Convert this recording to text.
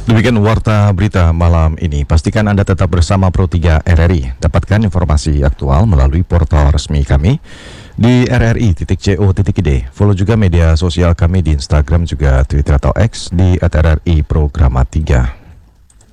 Demikian warta berita malam ini. Pastikan Anda tetap bersama Pro 3 RRI. Dapatkan informasi aktual melalui portal resmi kami di rri.co.id. Follow juga media sosial kami di Instagram juga Twitter atau X di @RRI Programa 3.